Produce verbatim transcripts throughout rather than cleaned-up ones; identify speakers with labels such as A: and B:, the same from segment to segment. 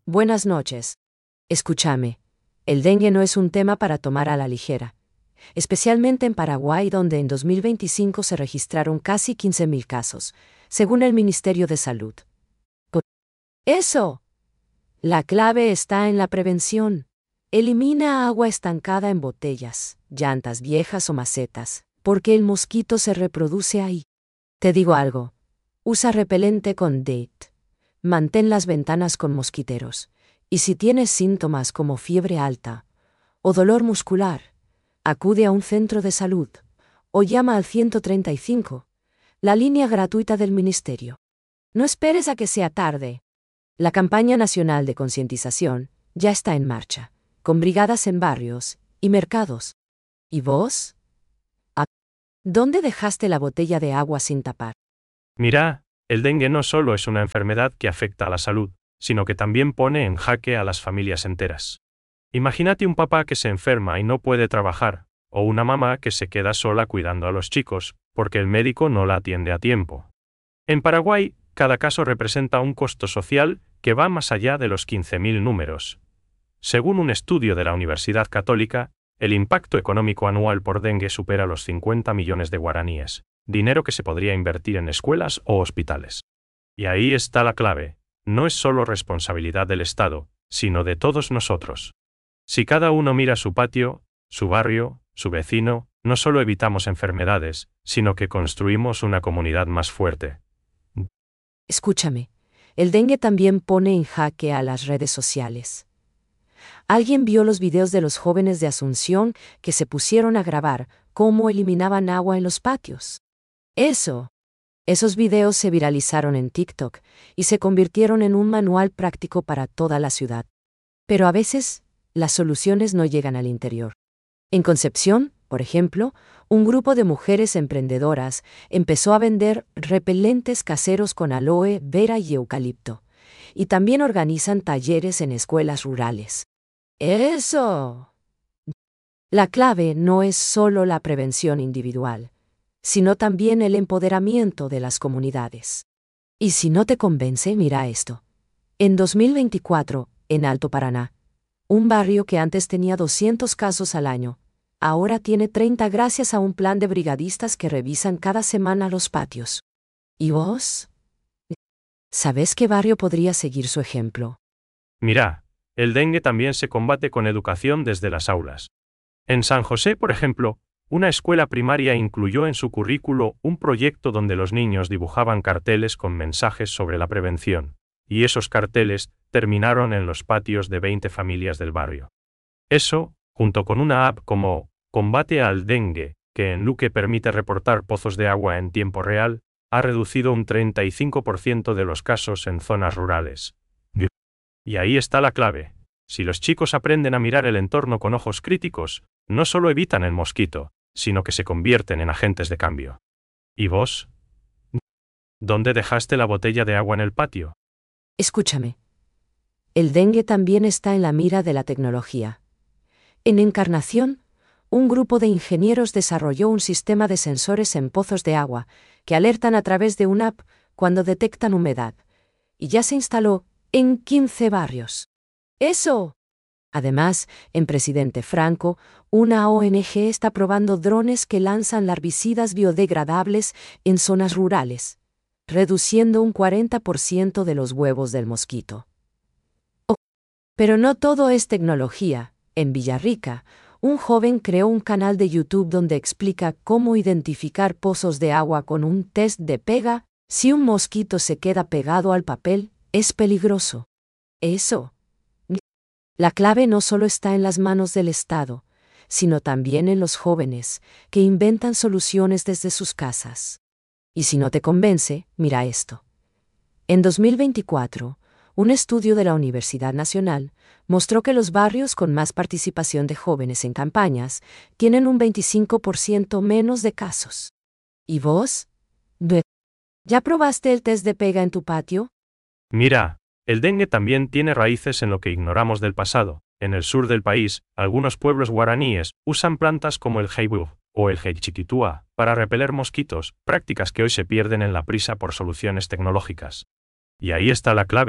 A: Buenas noches. Escúchame. El dengue no es un tema para tomar a la ligera, especialmente en Paraguay, donde en dos mil veinticinco se registraron casi quince mil casos, según el Ministerio de Salud. Por eso, la clave está en la prevención. Elimina agua estancada en botellas, llantas viejas o macetas, porque el mosquito se reproduce ahí. Te digo algo. Usa repelente con D E T. Mantén las ventanas con mosquiteros. Y si tienes síntomas como fiebre alta o dolor muscular, acude a un centro de salud o llama al ciento treinta y cinco, la línea gratuita del Ministerio. No esperes a que sea tarde. La campaña nacional de concientización ya está en marcha, con brigadas en barrios y mercados. ¿Y vos? ¿A dónde dejaste la botella de agua sin tapar?
B: Mira, el dengue no solo es una enfermedad que afecta a la salud, sino que también pone en jaque a las familias enteras. Imagínate un papá que se enferma y no puede trabajar, o una mamá que se queda sola cuidando a los chicos, porque el médico no la atiende a tiempo. En Paraguay, cada caso representa un costo social que va más allá de los quince mil números. Según un estudio de la Universidad Católica, el impacto económico anual por dengue supera los cincuenta millones de guaraníes, dinero que se podría invertir en escuelas o hospitales. Y ahí está la clave. No es solo responsabilidad del Estado, sino de todos nosotros. Si cada uno mira su patio, su barrio, su vecino, no solo evitamos enfermedades, sino que construimos una comunidad más fuerte.
A: Escúchame, el dengue también pone en jaque a las redes sociales. ¿Alguien vio los videos de los jóvenes de Asunción que se pusieron a grabar cómo eliminaban agua en los patios? Eso. Esos videos se viralizaron en TikTok y se convirtieron en un manual práctico para toda la ciudad. Pero a veces, las soluciones no llegan al interior. En Concepción, por ejemplo, un grupo de mujeres emprendedoras empezó a vender repelentes caseros con aloe vera y eucalipto, y también organizan talleres en escuelas rurales. ¡Eso! La clave no es solo la prevención individual, sino también el empoderamiento de las comunidades. Y si no te convence, mira esto. En dos mil veinticuatro, en Alto Paraná, un barrio que antes tenía doscientos casos al año, ahora tiene treinta gracias a un plan de brigadistas que revisan cada semana los patios. ¿Y vos? ¿Sabés qué barrio podría seguir su ejemplo?
B: Mira, el dengue también se combate con educación desde las aulas. En San José, por ejemplo, una escuela primaria incluyó en su currículo un proyecto donde los niños dibujaban carteles con mensajes sobre la prevención, y esos carteles terminaron en los patios de veinte familias del barrio. Eso, junto con una app como Combate al Dengue, que en Luque permite reportar pozos de agua en tiempo real, ha reducido un treinta y cinco por ciento de los casos en zonas rurales. Y ahí está la clave. Si los chicos aprenden a mirar el entorno con ojos críticos, no solo evitan el mosquito, sino que se convierten en agentes de cambio. ¿Y vos? ¿Dónde dejaste la botella de agua en el patio?
A: Escúchame. El dengue también está en la mira de la tecnología. En Encarnación, un grupo de ingenieros desarrolló un sistema de sensores en pozos de agua que alertan a través de una app cuando detectan humedad, y ya se instaló en quince barrios. ¡Eso! Además, en Presidente Franco, una O N G está probando drones que lanzan larvicidas biodegradables en zonas rurales, reduciendo un cuarenta por ciento de los huevos del mosquito. Oh, pero no todo es tecnología. En Villarrica, un joven creó un canal de YouTube donde explica cómo identificar pozos de agua con un test de pega. Si un mosquito se queda pegado al papel, es peligroso. Eso. La clave no solo está en las manos del Estado, sino también en los jóvenes, que inventan soluciones desde sus casas. Y si no te convence, mira esto. En dos mil veinticuatro, un estudio de la Universidad Nacional mostró que los barrios con más participación de jóvenes en campañas tienen un veinticinco por ciento menos de casos. ¿Y vos? ¿Ya probaste el test de pega en tu patio?
B: Mira, el dengue también tiene raíces en lo que ignoramos del pasado. En el sur del país, algunos pueblos guaraníes usan plantas como el jaibu o el heichiquitua para repeler mosquitos, prácticas que hoy se pierden en la prisa por soluciones tecnológicas. Y ahí está la clave.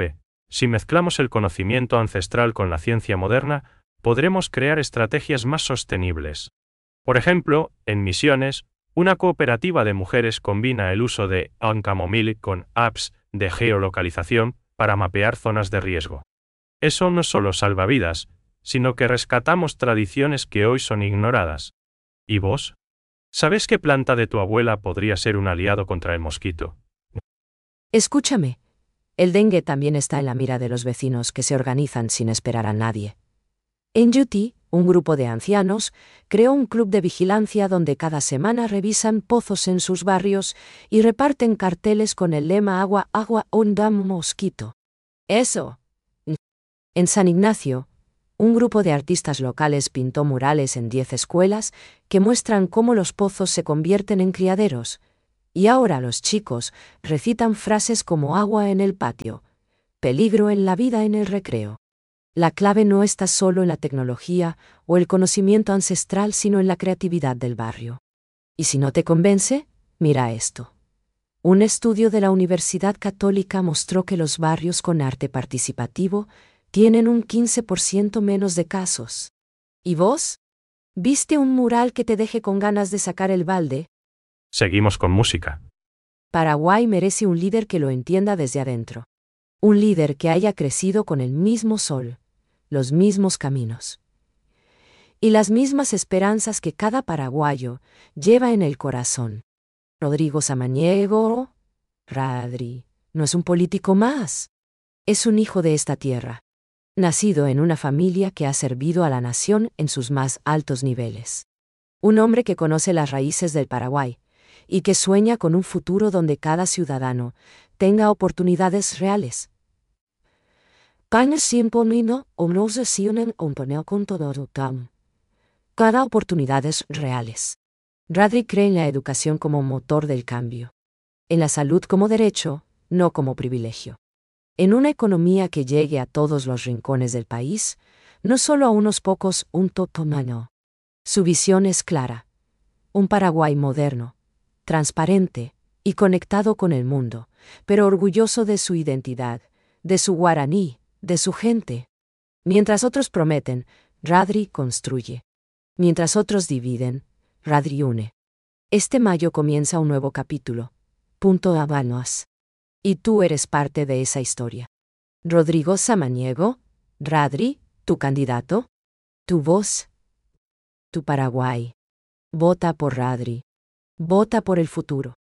B: Si mezclamos el conocimiento ancestral con la ciencia moderna, podremos crear estrategias más sostenibles. Por ejemplo, en Misiones, una cooperativa de mujeres combina el uso de Ancamomile con apps de geolocalización para mapear zonas de riesgo. Eso no solo salva vidas, sino que rescatamos tradiciones que hoy son ignoradas. ¿Y vos? ¿Sabes qué planta de tu abuela podría ser un aliado contra el mosquito?
A: Escúchame. El dengue también está en la mira de los vecinos que se organizan sin esperar a nadie. En Utah, un grupo de ancianos creó un club de vigilancia donde cada semana revisan pozos en sus barrios y reparten carteles con el lema agua, agua, un dam mosquito. Eso. En San Ignacio, un grupo de artistas locales pintó murales en diez escuelas que muestran cómo los pozos se convierten en criaderos, y ahora los chicos recitan frases como agua en el patio, peligro en la vida en el recreo. La clave no está solo en la tecnología o el conocimiento ancestral, sino en la creatividad del barrio. Y si no te convence, mira esto. Un estudio de la Universidad Católica mostró que los barrios con arte participativo tienen un quince por ciento menos de casos. ¿Y vos? ¿Viste un mural que te deje con ganas de sacar el balde?
B: Seguimos con música.
A: Paraguay merece un líder que lo entienda desde adentro. Un líder que haya crecido con el mismo sol, los mismos caminos y las mismas esperanzas que cada paraguayo lleva en el corazón. Rodrigo Samaniego, Radri, no es un político más. Es un hijo de esta tierra, nacido en una familia que ha servido a la nación en sus más altos niveles. Un hombre que conoce las raíces del Paraguay y que sueña con un futuro donde cada ciudadano tenga oportunidades reales. Cada oportunidades reales. Radri cree en la educación como motor del cambio. En la salud como derecho, no como privilegio. En una economía que llegue a todos los rincones del país, no solo a unos pocos, un totomano. Su visión es clara. Un Paraguay moderno, transparente y conectado con el mundo, pero orgulloso de su identidad, de su guaraní, de su gente. Mientras otros prometen, Radri construye. Mientras otros dividen, Radri une. Este mayo comienza un nuevo capítulo. Punto Habanos. Y tú eres parte de esa historia. Rodrigo Samaniego, Radri, tu candidato, tu voz, tu Paraguay. Vota por Radri. Vota por el futuro.